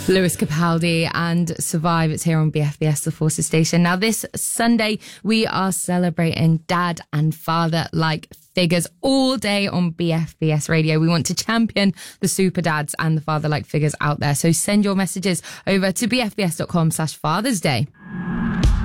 Lewis Capaldi and Survive. It's here on BFBS, the Forces Station. Now, this Sunday, we are celebrating dad and father-like figures all day on BFBS Radio. We want to champion the super dads and the father-like figures out there. So send your messages over to bfbs.com/Father's Day.